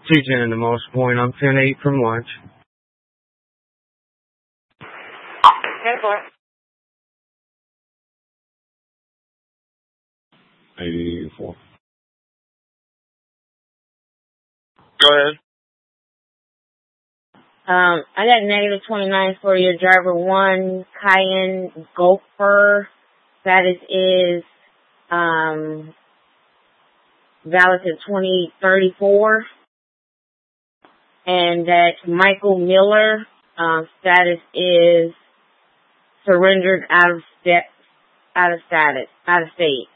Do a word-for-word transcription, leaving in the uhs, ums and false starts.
two ten in the most point. I'm ten eight from lunch. ten four. eighty-four. Go ahead. Um, I got negative twenty-nine for your driver one, Cayenne Gopher. Status is, um, valid to twenty thirty-four. And that Michael Miller, um, status is surrendered out of step, out of status, out of state.